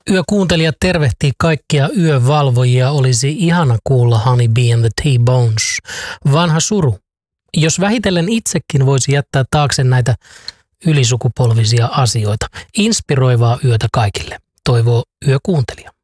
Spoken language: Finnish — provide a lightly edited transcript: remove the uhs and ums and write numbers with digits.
Yökuuntelijat tervehtii kaikkia yövalvojia. Olisi ihana kuulla Honey Bee and the T-Bones. Vanha suru. Jos vähitellen itsekin voisi jättää taakse näitä ylisukupolvisia asioita. Inspiroivaa yötä kaikille, toivoo yökuuntelija.